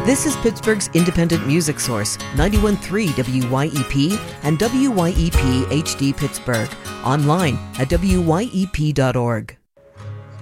This is Pittsburgh's independent music source, 91.3 WYEP and WYEP HD Pittsburgh. Online at wyep.org.